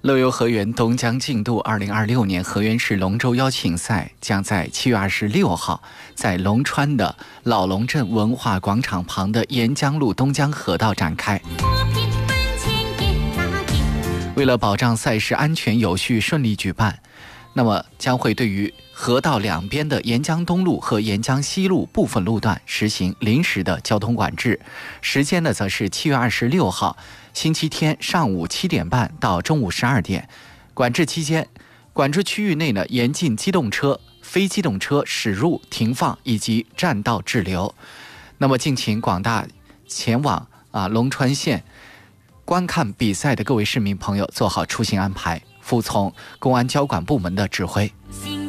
乐游河源东江竞渡2026年河源市龙舟邀请赛将在7月26号在龙川的老龙镇文化广场旁的沿江路东江河道展开。为了保障赛事安全有序顺利举办，那么将会对于河道两边的沿江东路和沿江西路部分路段实行临时的交通管制，时间呢则是7月26号星期天上午7点半到中午12点。管制期间，管制区域内呢严禁机动车、非机动车驶入、停放以及占道滞留。那么敬请广大前往龙川县观看比赛的各位市民朋友做好出行安排，服从公安交管部门的指挥。